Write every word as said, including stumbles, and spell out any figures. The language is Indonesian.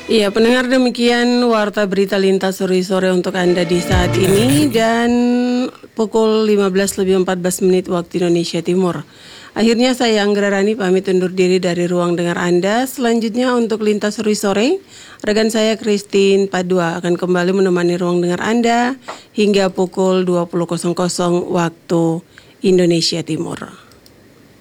Iya, pendengar, demikian Warta Berita Lintas sore-sore untuk Anda di saat ini dan pukul lima belas lebih empat belas menit waktu Indonesia Timur. Akhirnya saya Anggra Rani pamit undur diri dari ruang dengar Anda. Selanjutnya untuk Lintas sore-sore, rekan saya Christine Padua akan kembali menemani ruang dengar Anda hingga pukul dua puluh waktu Indonesia Timur.